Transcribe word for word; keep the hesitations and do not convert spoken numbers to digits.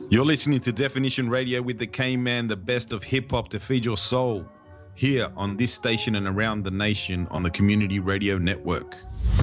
You're listening to Definition Radio with the K-Man, the best of hip-hop to feed your soul, here on this station and around the nation on the Community Radio Network.